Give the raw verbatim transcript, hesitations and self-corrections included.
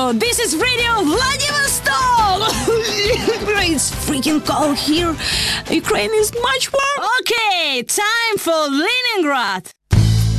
Radio! This is Radio Vladivostok! It's freaking cold here. Ukraine is much warm. Okay, time for Leningrad.